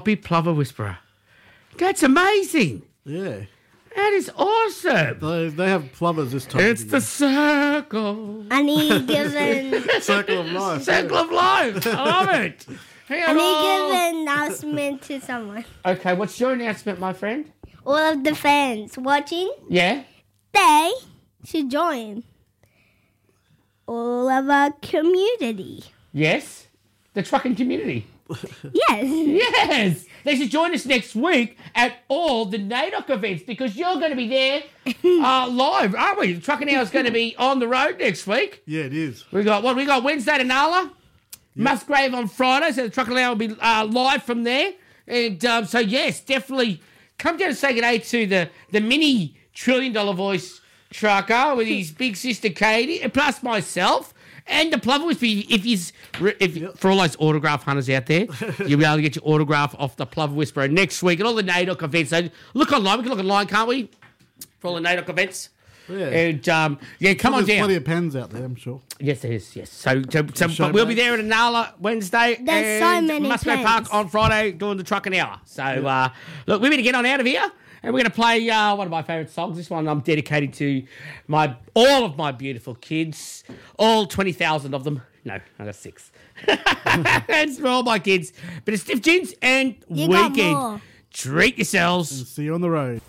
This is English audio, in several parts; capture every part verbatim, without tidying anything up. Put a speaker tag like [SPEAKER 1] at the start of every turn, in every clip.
[SPEAKER 1] Be Plover Whisperer. That's amazing.
[SPEAKER 2] Yeah.
[SPEAKER 1] That is awesome.
[SPEAKER 2] They, they have plovers this time.
[SPEAKER 1] It's the circle.
[SPEAKER 3] And he given
[SPEAKER 2] Circle of life.
[SPEAKER 1] Circle
[SPEAKER 2] yeah.
[SPEAKER 1] of life. I love it. Hang on.
[SPEAKER 3] and he give an announcement to someone.
[SPEAKER 1] Okay, what's your announcement, my friend?
[SPEAKER 3] All of the fans watching,
[SPEAKER 1] Yeah?
[SPEAKER 3] they should join all of our community.
[SPEAKER 1] Yes? The trucking community.
[SPEAKER 3] Yes.
[SPEAKER 1] Yes! They should join us next week at all the NAIDOC events because you're going to be there uh, live, aren't we? Trucking Hour is going to be on the road next week.
[SPEAKER 2] Yeah, it is.
[SPEAKER 1] We got what? We got Wednesday to Nala, Musgrave on Friday, so the Trucking Hour will be uh, live from there. And um, so, yes, definitely come down and say good day to the, the mini trillion dollar voice trucker with his big sister Katie, and plus myself. And the Plover Whisperer, if he's, if
[SPEAKER 2] Yep.
[SPEAKER 1] for all those autograph hunters out there, you'll be able to get your autograph off the Plover Whisperer next week at all the NAIDOC events. So look online. We can look online, can't we? For all the NAIDOC events.
[SPEAKER 2] Yeah.
[SPEAKER 1] And um, yeah, come on
[SPEAKER 2] There's
[SPEAKER 1] down.
[SPEAKER 2] plenty of pens out there, I'm sure.
[SPEAKER 1] Yes, there is. Yes. So, so, so
[SPEAKER 2] show
[SPEAKER 1] but we'll be
[SPEAKER 2] dates.
[SPEAKER 1] there at Anala Wednesday.
[SPEAKER 3] There's so
[SPEAKER 1] and
[SPEAKER 3] many
[SPEAKER 1] Musgrave
[SPEAKER 3] pens.
[SPEAKER 1] Park on Friday doing the Trucking Hour. So uh, look, we better get on out of here. And we're going to play uh, one of my favourite songs. This one I'm dedicating to my all of my beautiful kids, all twenty thousand of them. No, I got six. It's for all my kids. But it's Stiff Gins and
[SPEAKER 3] You got
[SPEAKER 1] Weekend.
[SPEAKER 3] more.
[SPEAKER 1] Treat yourselves.
[SPEAKER 2] See you on the road.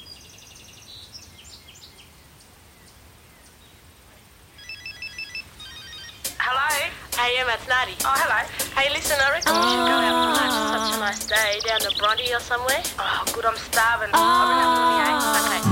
[SPEAKER 4] Hello? Hey, Emma, it's Nadi. Oh, hello. Hey, listen, I reckon we should go out for lunch. It's such a nice day down the Bronte or somewhere. Oh, good, I'm starving. Oh. I'll bring up money, eh? Okay.